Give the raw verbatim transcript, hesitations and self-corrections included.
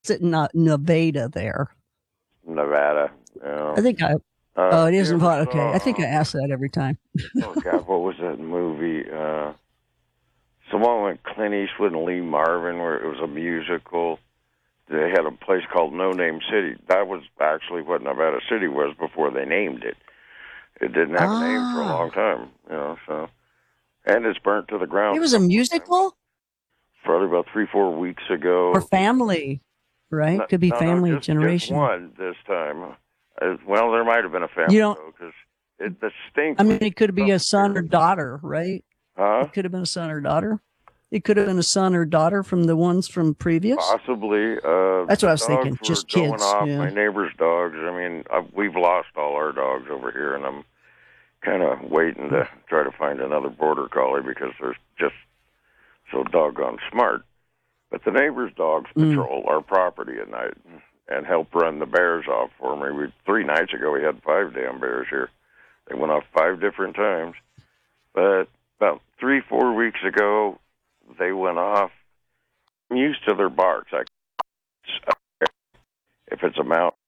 It's at Na- Nevada there. Nevada. Yeah. I think I. Uh, Oh, it you is ever Nevada. Okay, I think I saw? ask that every time. Oh God, what was that movie? Uh, someone with Clint Eastwood and Lee Marvin, where it was a musical. They had a place called No Name City. That was actually what Nevada City was before they named it. It didn't have a name for a long Ah, time, you know. So, and it's burnt to the it ground a was a couple of times. musical Probably about three, four weeks for ago. family, right? No, Could be no, no family just just generational. one this time. Uh, well, there might have been a You family don't. though, because it I mean, distinctly it could be a son or appears. daughter, right? Huh? It could have been a son or daughter. It could have been a son or daughter from the ones from previous. Possibly. Uh, That's what the I was dogs thinking. were Just going kids. off. Yeah. My neighbor's dogs. I mean, uh, we've lost all our dogs over here, and I'm kind of waiting to try to find another border collie because they're just so doggone smart. But the neighbor's dogs Mm. patrol our property at night and help run the bears off for me. We three nights ago we had five damn bears here. They went off five different times. But about three, four weeks ago, they went off. I'm used to their barks. I, if it's a mountain